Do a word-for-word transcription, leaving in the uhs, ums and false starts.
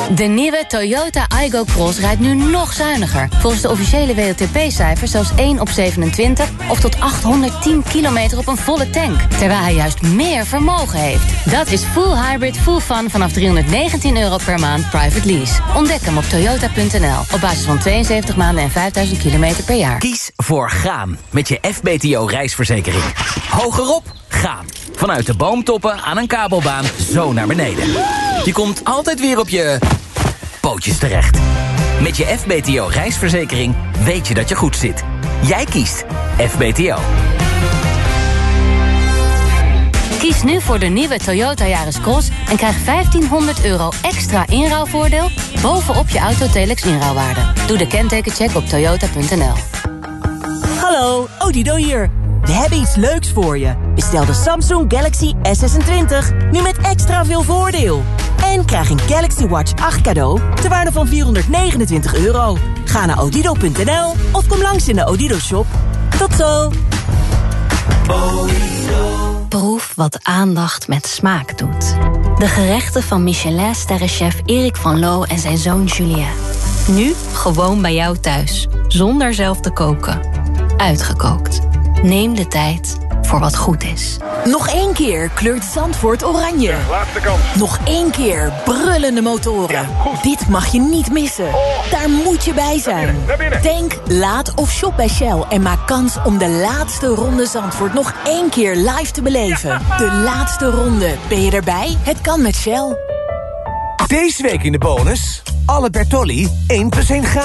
De nieuwe Toyota Aygo Cross rijdt nu nog zuiniger. Volgens de officiële W L T P-cijfers zelfs één op zevenentwintig... of tot achthonderdtien kilometer op een volle tank. Terwijl hij juist meer vermogen heeft. Dat is full hybrid, full fun vanaf driehonderdnegentien euro per maand private lease. Ontdek hem op toyota punt n l op basis van tweeënzeventig maanden en vijfduizend kilometer per jaar. Kies voor gaan met je F B T O reisverzekering. Hogerop, gaan. Vanuit de boomtoppen aan een kabelbaan zo naar beneden. Je komt altijd weer op je pootjes terecht. Met je F B T O reisverzekering weet je dat je goed zit. Jij kiest F B T O. Kies nu voor de nieuwe Toyota Yaris Cross en krijg vijftienhonderd euro extra inruilvoordeel bovenop je Autotelex inruilwaarde. Doe de kentekencheck op toyota punt n l. Hallo, Odido hier. We hebben iets leuks voor je. Bestel de Samsung Galaxy S zesentwintig nu met extra veel voordeel. En krijg een Galaxy Watch acht cadeau ter waarde van vierhonderdnegenentwintig euro. Ga naar odido punt n l of kom langs in de Odido shop. Tot zo. Proef wat aandacht met smaak doet. De gerechten van Michelin-sterrenchef Erik van Loo en zijn zoon Julien. Nu gewoon bij jou thuis, zonder zelf te koken. Uitgekookt. Neem de tijd voor wat goed is. Nog één keer kleurt Zandvoort oranje. Ja, laatste kans. Nog één keer brullende motoren. Ja, dit mag je niet missen. Oh. Daar moet je bij zijn. Naar binnen, naar binnen. Tank, laad of shop bij Shell en maak kans om de laatste ronde Zandvoort nog één keer live te beleven. Ja. De laatste ronde. Ben je erbij? Het kan met Shell. Deze week in de bonus. Alle Bertolli één plus één gratis.